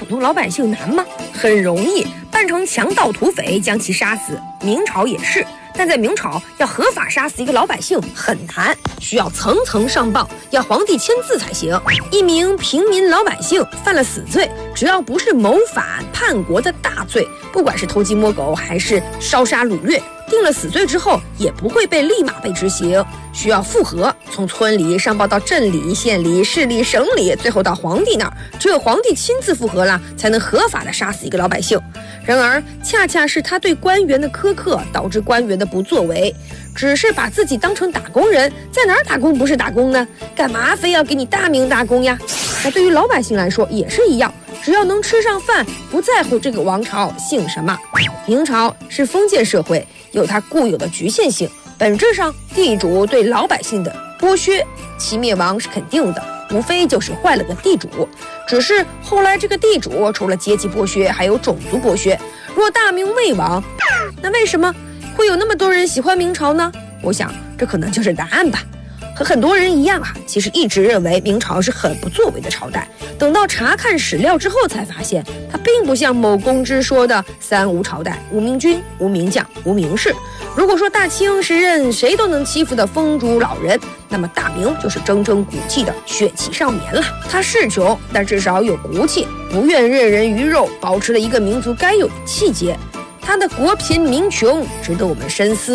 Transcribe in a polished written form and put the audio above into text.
普通老百姓难吗？很容易，扮成强盗土匪将其杀死。明朝也是，但在明朝要合法杀死一个老百姓很难，需要层层上报，要皇帝签字才行。一名平民老百姓犯了死罪，只要不是谋反叛国的大罪，不管是偷鸡摸狗还是烧杀掳掠，定了死罪之后也不会立马被执行，需要复核，从村里上报到镇里、县里、市里、省里，最后到皇帝那儿，只有皇帝亲自复核了，才能合法的杀死一个老百姓。然而恰恰是他对官员的苛刻，导致官员的不作为，只是把自己当成打工人，在哪儿打工不是打工呢？干嘛非要给你大名大功呀？那对于老百姓来说也是一样，只要能吃上饭，不在乎这个王朝姓什么。明朝是封建社会，有它固有的局限性，本质上地主对老百姓的剥削，其灭亡是肯定的，无非就是坏了个地主。只是后来这个地主除了阶级剥削，还有种族剥削。若大明未亡，那为什么会有那么多人喜欢明朝呢？我想这可能就是答案吧。和很多人一样其实一直认为明朝是很不作为的朝代，等到查看史料之后才发现，它并不像某公知说的三无朝代，无明君、无名将、无名士。如果说大清是任谁都能欺负的风烛老人，那么大明就是铮铮骨气的血气少年了。他是穷，但至少有骨气，不愿任人鱼肉，保持了一个民族该有的气节。他的国贫民穷值得我们深思。